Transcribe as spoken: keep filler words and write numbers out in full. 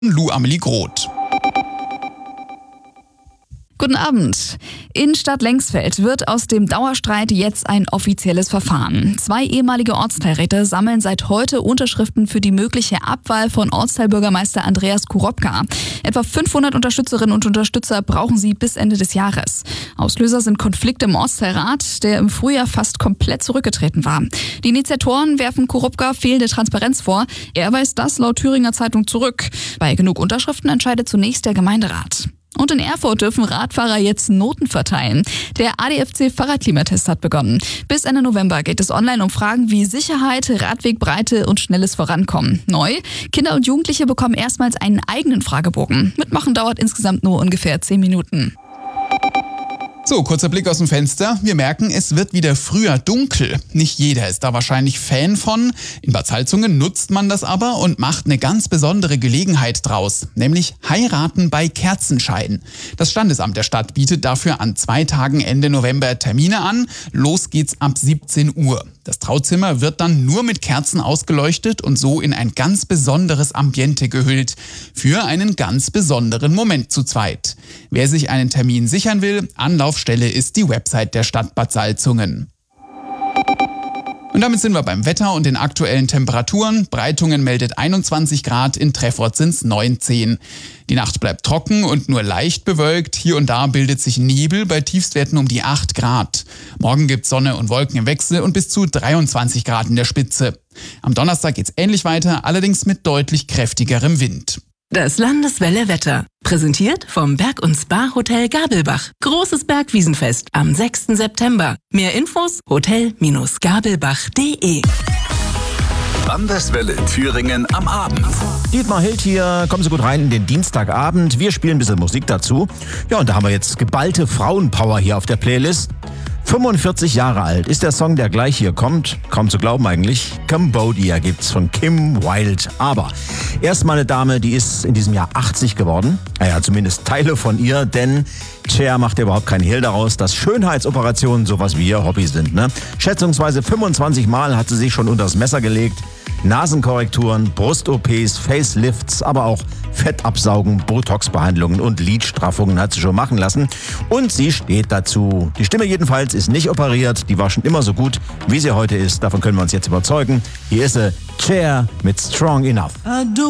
Lou Amelie Groth. Guten Abend. In Stadt Lengsfeld wird aus dem Dauerstreit jetzt ein offizielles Verfahren. Zwei ehemalige Ortsteilräte sammeln seit heute Unterschriften für die mögliche Abwahl von Ortsteilbürgermeister Andreas Kurobka. Etwa fünfhundert Unterstützerinnen und Unterstützer brauchen sie bis Ende des Jahres. Auslöser sind Konflikte im Ortsteilrat, der im Frühjahr fast komplett zurückgetreten war. Die Initiatoren werfen Kurobka fehlende Transparenz vor. Er weist das laut Thüringer Zeitung zurück. Bei genug Unterschriften entscheidet zunächst der Gemeinderat. Und in Erfurt dürfen Radfahrer jetzt Noten verteilen. Der A D F C-Fahrradklimatest hat begonnen. Bis Ende November geht es online um Fragen wie Sicherheit, Radwegbreite und schnelles Vorankommen. Neu: Kinder und Jugendliche bekommen erstmals einen eigenen Fragebogen. Mitmachen dauert insgesamt nur ungefähr zehn Minuten. So, kurzer Blick aus dem Fenster. Wir merken, es wird wieder früher dunkel. Nicht jeder ist da wahrscheinlich Fan von. In Bad Salzungen nutzt man das aber und macht eine ganz besondere Gelegenheit draus. Nämlich heiraten bei Kerzenschein. Das Standesamt der Stadt bietet dafür an zwei Tagen Ende November Termine an. Los geht's ab siebzehn Uhr. Das Trauzimmer wird dann nur mit Kerzen ausgeleuchtet und so in ein ganz besonderes Ambiente gehüllt. Für einen ganz besonderen Moment zu zweit. Wer sich einen Termin sichern will, Anlaufstelle ist die Website der Stadt Bad Salzungen. Und damit sind wir beim Wetter und den aktuellen Temperaturen. Breitungen meldet einundzwanzig Grad, in Treffort sind's neunzehn. Die Nacht bleibt trocken und nur leicht bewölkt. Hier und da bildet sich Nebel bei Tiefstwerten um die acht Grad. Morgen gibt's Sonne und Wolken im Wechsel und bis zu dreiundzwanzig Grad in der Spitze. Am Donnerstag geht's ähnlich weiter, allerdings mit deutlich kräftigerem Wind. Das Landeswelle-Wetter. Präsentiert vom Berg- und Spa-Hotel Gabelbach. Großes Bergwiesenfest am sechsten September. Mehr Infos hotel Bindestrich gabelbach punkt de. Landeswelle Thüringen am Abend. Dietmar Hild hier, kommen Sie gut rein in den Dienstagabend. Wir spielen ein bisschen Musik dazu. Ja, und da haben wir jetzt geballte Frauenpower hier auf der Playlist. fünfundvierzig Jahre alt ist der Song, der gleich hier kommt. Kaum zu glauben eigentlich. Cambodia gibt's von Kim Wilde. Aber erstmal eine Dame, die ist in diesem Jahr achtzig geworden. Naja, zumindest Teile von ihr, denn Cher macht ja überhaupt keinen Hehl daraus, dass Schönheitsoperationen sowas wie ihr Hobby sind. Ne? Schätzungsweise fünfundzwanzig Mal hat sie sich schon unter das Messer gelegt. Nasenkorrekturen, Brust-O Ps, Facelifts, aber auch Fettabsaugen, Botox-Behandlungen und Lidstraffungen hat sie schon machen lassen. Und sie steht dazu. Die Stimme jedenfalls ist nicht operiert, die war schon immer so gut, wie sie heute ist. Davon können wir uns jetzt überzeugen. Hier ist sie, Cher mit Strong Enough.